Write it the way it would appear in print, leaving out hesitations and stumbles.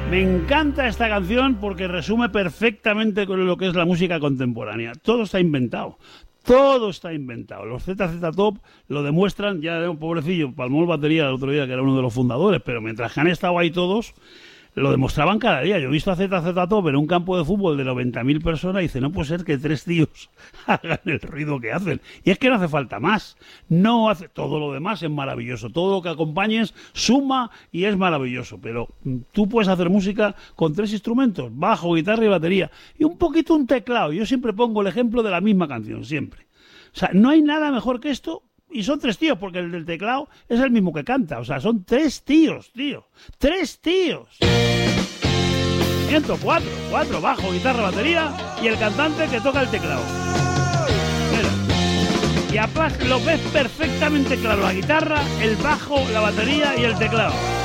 Me encanta esta canción porque resume perfectamente lo que es la música contemporánea. Todo está inventado. Todo está inventado. Los ZZ Top lo demuestran. Ya, pobrecillo, palmó el batería el otro día, que era uno de los fundadores, pero mientras que han estado ahí todos, lo demostraban cada día. Yo he visto a ZZ Top en un campo de fútbol de 90.000 personas y dice, no puede ser que 3 tíos hagan el ruido que hacen. Y es que no hace falta más. No hace, todo lo demás es maravilloso. Todo lo que acompañes suma y es maravilloso. Pero tú puedes hacer música con 3 instrumentos, bajo, guitarra y batería. Y un poquito un teclado. Yo siempre pongo el ejemplo de la misma canción, siempre. O sea, no hay nada mejor que esto. Y son 3 tíos, porque el del teclado es el mismo que canta. O sea, son 3 tíos, tío. 3 tíos. 4, bajo, guitarra, batería y el cantante que toca el teclado. Mira. Y atrás lo ves perfectamente claro. La guitarra, el bajo, la batería y el teclado.